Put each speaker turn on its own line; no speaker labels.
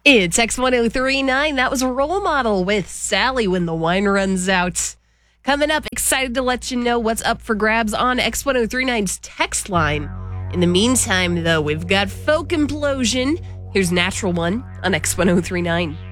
It's X1039. That was a Role Model with Sally when the wine runs out. Coming up, excited to let you know what's up for grabs on X1039's text line. In the meantime, though, we've got Folk Implosion. Here's Natural One on X1039.